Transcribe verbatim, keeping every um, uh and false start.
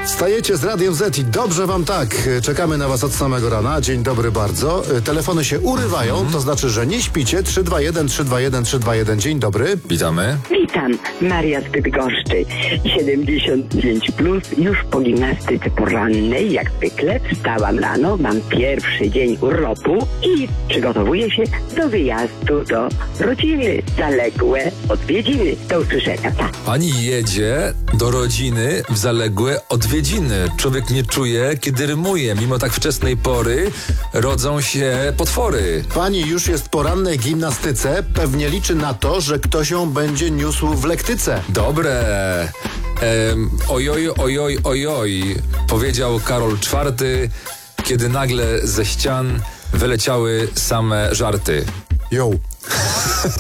Wstajecie z Radiem Z i dobrze wam tak. Czekamy na was od samego rana. Dzień dobry bardzo. Telefony się urywają, to znaczy, że nie śpicie. trzy dwa jeden, trzy dwa jeden, trzy dwa jeden. Dzień dobry. Witamy. Witam, Maria z Bydgoszczy. siedemdziesiąt pięć plus, już po gimnastyce porannej, jak zwykle. Wstałam rano, mam pierwszy dzień urlopu i przygotowuję się do wyjazdu do rodziny. Zaległe odwiedziny. Do usłyszenia. Pa. Pani jedzie do rodziny w zaległe odwiedziny. Człowiek nie czuje, kiedy rymuje. Mimo tak wczesnej pory rodzą się potwory. Pani już jest w porannej gimnastyce. Pewnie liczy na to, że ktoś ją będzie niósł w lektyce. Dobre. Ehm, ojoj, ojoj, ojoj, powiedział Karol czwarty, kiedy nagle ze ścian wyleciały same żarty. Jo.